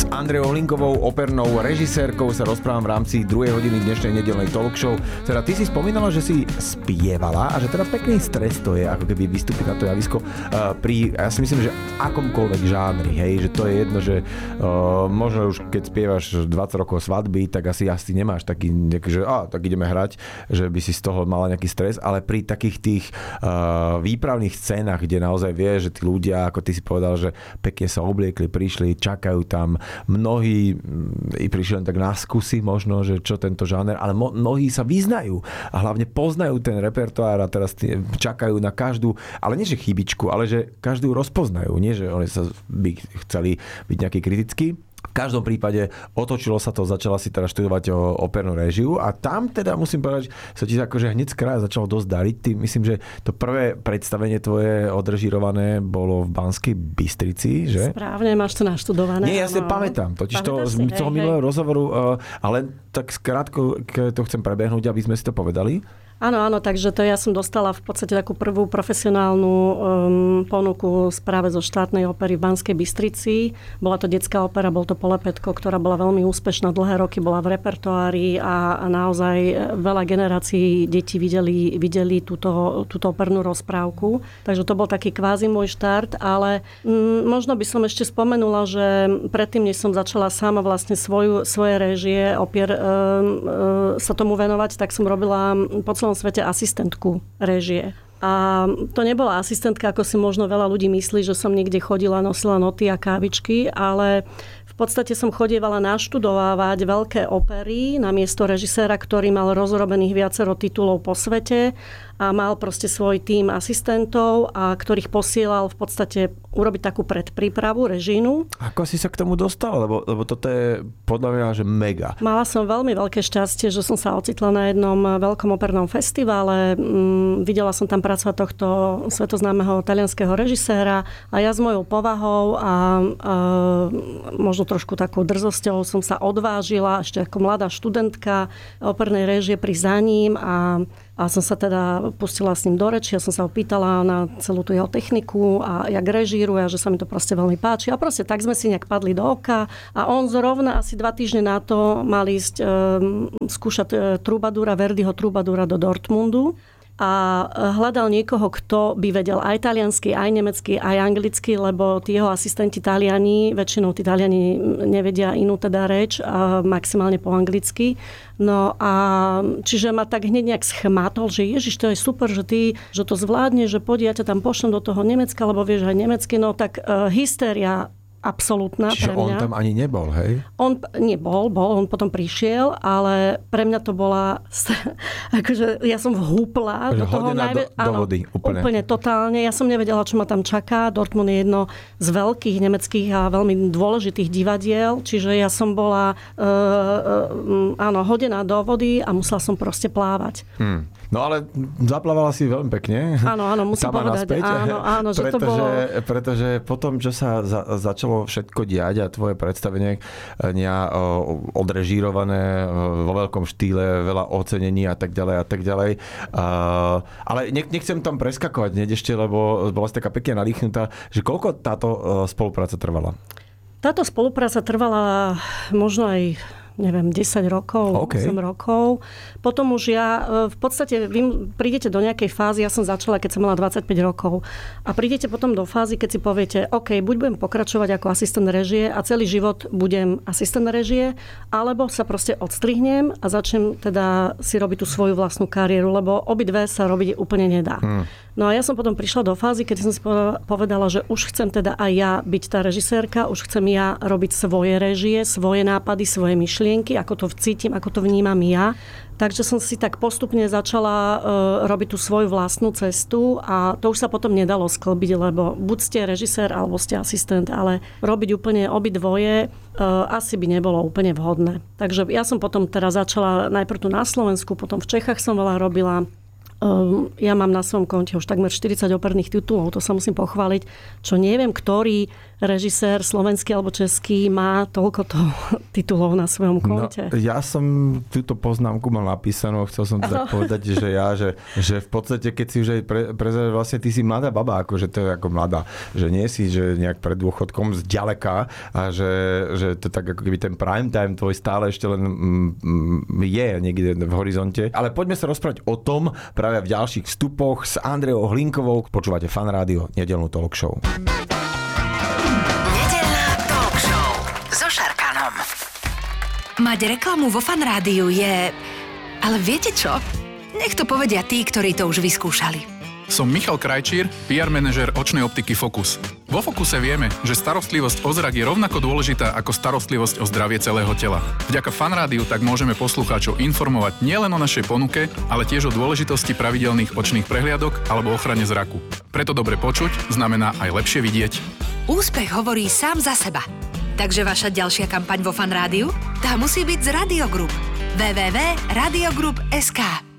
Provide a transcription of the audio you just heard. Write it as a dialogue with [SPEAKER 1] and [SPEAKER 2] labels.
[SPEAKER 1] Andreou Hlinkovou, opernou režisérkou, sa rozprávam v rámci 2. hodiny dnešnej nedeľnej talk show. Teda ty si spomínala, že si spievala a že teda pekný stres to je, ako keby vystúpiť na to javisko pri, ja si myslím, že akomkoľvek žánri, hej, že to je jedno, že možno už keď spievaš 20 rokov svadby, tak asi nemáš taký, že tak ideme hrať, že by si z toho mala nejaký stres, ale pri takých tých výpravných scénach, kde naozaj vieš, že tí ľudia, ako ty si povedal, že pekne sa obliekli, prišli, čakajú tam, mnohí i prišli len tak na skúsi možno, že čo tento žáner, ale mnohí sa vyznajú a hlavne poznajú ten repertoár a teraz čakajú na každú, ale nie že chybičku, ale že každú rozpoznajú, nie že oni by chceli byť nejaký kritický. V každom prípade otočilo sa to, začala si teda študovať opernú réžiu a tam teda musím povedať, že sa ti akože hneď z kraja začalo dosť dariť. Ty, myslím, že to prvé predstavenie tvoje odrežírované bolo v Banskej Bystrici, že?
[SPEAKER 2] Správne, máš to naštudované.
[SPEAKER 1] Nie, ja si pamätám. Totiž to z toho minulého rozhovoru, ale tak skrátko to chcem prebehnúť, aby sme si to povedali.
[SPEAKER 2] Áno, takže to ja som dostala v podstate takú prvú profesionálnu ponuku práve zo štátnej opery v Banskej Bystrici. Bola to detská opera, bol to Polepetko, ktorá bola veľmi úspešná, dlhé roky bola v repertoári a naozaj veľa generácií detí videli túto opernú rozprávku. Takže to bol taký kvázi môj štart, ale možno by som ešte spomenula, že predtým, než som začala sama vlastne svoje réžie sa tomu venovať, tak som robila po celom svete asistentku réžie. A to nebola asistentka, ako si možno veľa ľudí myslí, že som niekde chodila, nosila noty a kávičky, ale v podstate som chodievala naštudovávať veľké opery na miesto režiséra, ktorý mal rozrobených viacero titulov po svete a mal proste svoj tím asistentov, a ktorých posielal v podstate urobiť takú predprípravu, režínu.
[SPEAKER 1] Ako si sa k tomu dostala? Lebo toto je podľa mňa, že mega.
[SPEAKER 2] Mala som veľmi veľké šťastie, že som sa ocitla na jednom veľkom opernom festivale. Videla som tam pracovať tohto svetoznámeho talianskeho režiséra a ja s mojou povahou a možno trošku takou drzosťou som sa odvážila ešte ako mladá študentka opernej réžie pri za ním a som sa teda pustila s ním do reči, ja som sa opýtala na celú tú jeho techniku a jak režíruje, že sa mi to proste veľmi páči. A proste tak sme si nejak padli do oka a on zrovna asi 2 týždne na to mal ísť skúšať Verdiho Trubadúra do Dortmundu. A hľadal niekoho, kto by vedel aj taliansky, aj nemecky, aj anglicky, lebo tí jeho asistenti Taliani, väčšinou tí Taliani nevedia inú teda reč, maximálne po anglicky. No a čiže ma tak hneď nejak schmatol, že Ježiš, to je super, že to zvládne, že poď, ja ťa tam pošlem do toho Nemecka, lebo vieš aj nemecky. No tak hystéria absolútna pre mňa. Čiže on tam
[SPEAKER 1] ani nebol, hej?
[SPEAKER 2] On nebol, on potom prišiel, ale pre mňa to bola akože ja som vhúpla do toho
[SPEAKER 1] do vody,
[SPEAKER 2] úplne totálne. Ja som nevedela, čo ma tam čaká. Dortmund je jedno z veľkých nemeckých a veľmi dôležitých divadiel, čiže ja som bola hodená do vody a musela som proste plávať.
[SPEAKER 1] No ale zaplávala si veľmi pekne.
[SPEAKER 2] Áno, musím povedať.
[SPEAKER 1] Naspäť,
[SPEAKER 2] áno, že to bolo...
[SPEAKER 1] Pretože potom, čo sa začalo všetko diať a tvoje predstavenie odrežírované vo veľkom štýle, veľa ocenení a tak ďalej. Ale nechcem tam preskakovať hneď ešte, lebo bola si taká pekne nadýchnutá, že koľko táto spolupráca trvala?
[SPEAKER 2] Táto spolupráca trvala možno aj 10 rokov, 8 rokov. Potom už ja, v podstate, vy prídete do nejakej fázy, ja som začala, keď som mala 25 rokov. A prídete potom do fázy, keď si poviete, OK, buď budem pokračovať ako asistent režie a celý život budem asistent režie, alebo sa proste odstrihnem a začnem teda si robiť tú svoju vlastnú kariéru, lebo obidve sa robiť úplne nedá. No a ja som potom prišla do fázy, keď som si povedala, že už chcem teda aj ja byť tá režisérka, už chcem ja robiť svoje režie, svoje nápady, svoje myšlienky, ako to cítim, ako to vnímam ja. Takže som si tak postupne začala robiť tú svoju vlastnú cestu a to už sa potom nedalo sklbiť, lebo buď ste režisér, alebo ste asistent, ale robiť úplne obidvoje asi by nebolo úplne vhodné. Takže ja som potom teda začala najprv tu na Slovensku, potom v Čechách som veľa robila. Ja mám na svojom konte už takmer 40 operných titulov, to sa musím pochváliť, čo neviem, ktorý režisér slovenský alebo český má toľko titulov na svojom konte.
[SPEAKER 1] No, ja som túto poznámku mal napísanú, chcel som tak povedať, že v podstate, keď si už aj prezeraš, vlastne ty si mladá baba, akože to je ako mladá, že nie si že nejak pred dôchodkom zďaleka a že to tak ako keby ten prime time tvoj stále ešte len je niekde v horizonte. Ale poďme sa rozprávať o tom práve v ďalších vstupoch s Andreou Hlinkovou. Počúvate Fan Rádio, nedeľnú talk show.
[SPEAKER 3] Mať reklamu vo Fan Rádiu je... Ale viete čo? Nech to povedia tí, ktorí to už vyskúšali.
[SPEAKER 4] Som Michal Krajčír, PR manažér očnej optiky Focus. Vo Focuse vieme, že starostlivosť o zrak je rovnako dôležitá ako starostlivosť o zdravie celého tela. Vďaka Fan Rádiu tak môžeme poslucháčov informovať nielen o našej ponuke, ale tiež o dôležitosti pravidelných očných prehliadok alebo ochrane zraku. Preto dobre počuť znamená aj lepšie vidieť.
[SPEAKER 3] Úspech hovorí sám za seba. Takže vaša ďalšia kampaň vo Fan Rádiu? Tá musí byť z Radio Group. www.radiogroup.sk